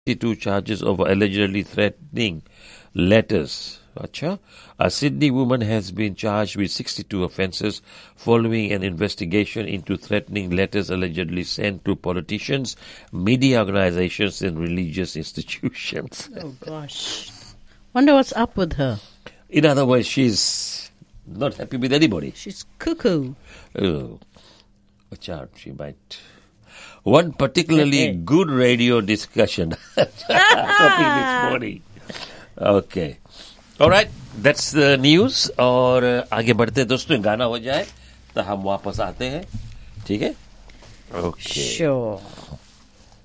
62 charges of allegedly threatening letters. Acha. A Sydney woman has been charged with 62 offences following an investigation into threatening letters allegedly sent to politicians, media organisations and religious institutions. Oh gosh. Wonder what's up with her. In other words, she's not happy with anybody. She's cuckoo. Oh, watch out, she might. One particularly good radio discussion topic this morning. Okay. Alright, that's the news. और आगे बढ़ते हैं दोस्तों, गाना हो जाए तो हम वापस आते हैं. ठीक है? Okay. Sure.